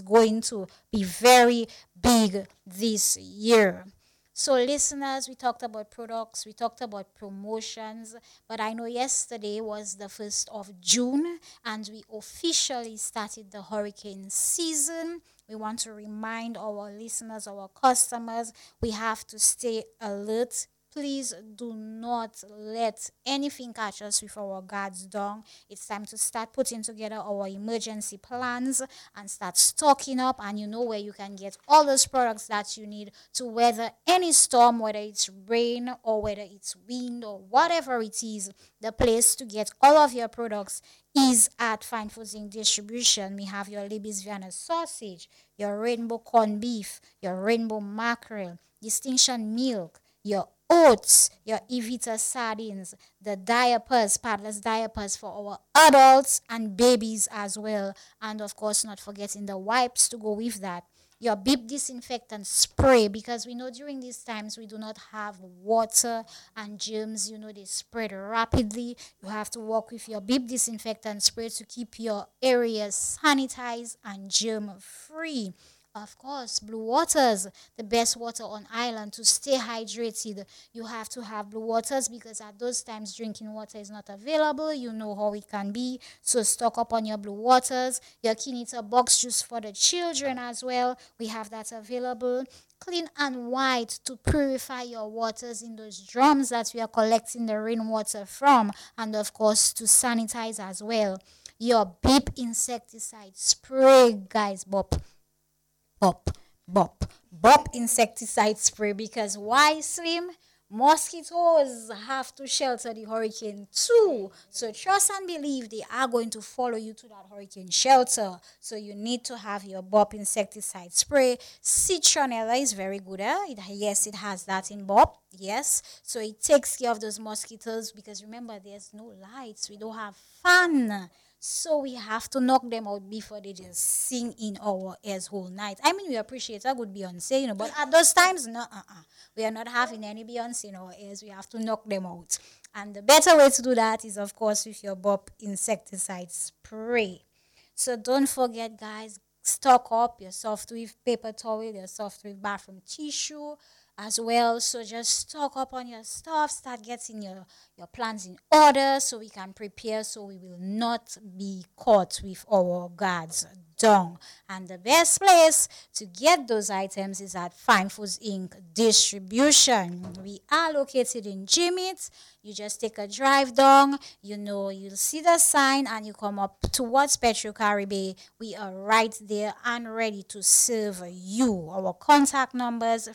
going to be very big this year. So, listeners, we talked about products, we talked about promotions, but I know yesterday was the 1st of June and we officially started the hurricane season. We want to remind our listeners, our customers, we have to stay alert. Please do not let anything catch us with our guards down. It's time to start putting together our emergency plans and start stocking up. And you know where you can get all those products that you need to weather any storm, whether it's rain or whether it's wind or whatever it is. The place to get all of your products is at Fine Foods Inc. Distribution. We have your Libby's Vienna sausage, your rainbow corned beef, your rainbow mackerel, distinction milk, your oats, your Evita sardines, the diapers, Paddler's diapers for our adults and babies as well. And of course, not forgetting the wipes to go with that. Your beep disinfectant spray, because we know during these times we do not have water and germs, they spread rapidly. You have to work with your beep disinfectant spray to keep your areas sanitized and germ free. Of course, Blue Waters, the best water on island to stay hydrated. You have to have Blue Waters because at those times drinking water is not available. You know how it can be. So stock up on your Blue Waters. Your Kinita box juice for the children as well. We have that available. Clean and white to purify your waters in those drums that we are collecting the rainwater from. And of course, to sanitize as well. Your beep insecticide spray, guys, Bob. Bop, bop insecticide spray, because why, Slim? Mosquitoes have to shelter the hurricane too. So trust and believe they are going to follow you to that hurricane shelter. So you need to have your Bop insecticide spray. Citronella is very good. Yes, it has that in Bop. Yes. So it takes care of those mosquitoes because remember, there's no lights. We don't have fan. So we have to knock them out before they just sing in our ears whole night. I mean, we appreciate a good Beyonce, but at those times, no, we are not having any Beyonce in our ears. We have to knock them out. And the better way to do that is, of course, with your Bop insecticide spray. So don't forget, guys, stock up your soft with paper towel, your soft with bathroom tissue as well. So just stock up on your stuff, start getting your plans in order so we can prepare so we will not be caught with our guards down. And the best place to get those items is at Fine Foods Inc. Distribution. We are located in Jimmit. You just take a drive down, you'll see the sign and you come up towards Petro Caribe. We are right there and ready to serve you. Our contact numbers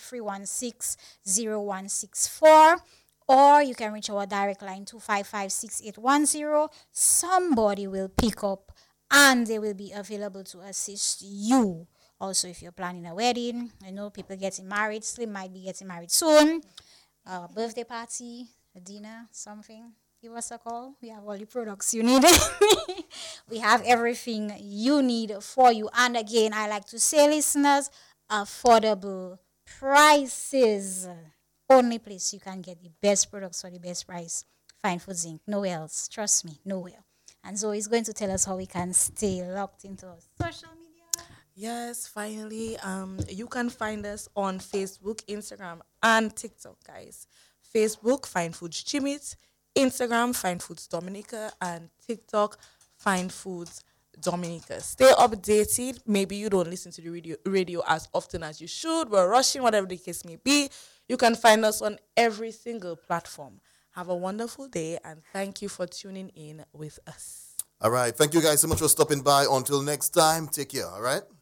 316-0164, or you can reach our direct line 255-6810. Somebody will pick up and they will be available to assist you. Also, if you're planning a wedding, people getting married, Slim might be getting married soon, birthday party, a dinner, something, give us a call. We have all the products you need. We have everything you need for you. And again, I like to say, listeners, affordable prices. Only place you can get the best products for the best price. Fine Foods Inc. Nowhere else. Trust me, nowhere. And Zoe is going to tell us how we can stay locked into our social media. Yes, finally. You can find us on Facebook, Instagram, and TikTok, guys. Facebook, Fine Foods Chimit, Instagram, Fine Foods Dominica, and TikTok, Fine Foods Dominica. Stay updated. Maybe you don't listen to the radio as often as you should. We're rushing, whatever the case may be. You can find us on every single platform. Have a wonderful day, and thank you for tuning in with us. All right. Thank you guys so much for stopping by. Until next time, take care. All right.